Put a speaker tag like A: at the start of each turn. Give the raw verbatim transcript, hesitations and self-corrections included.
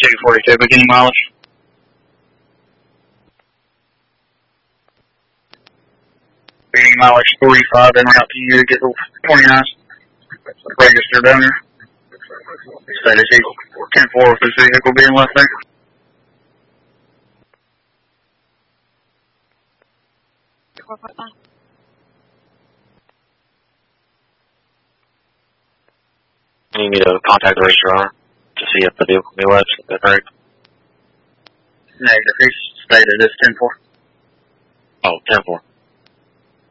A: two forty-two, beginning mileage. Beginning mileage forty-five, en route to you to get the twenty-nine. Register donor. Status equal ten four with this vehicle being left there.
B: You need me to contact the registrar to see if the vehicle can be left. Is that correct?
A: Negative. He's stated as ten four.
B: Oh, ten four.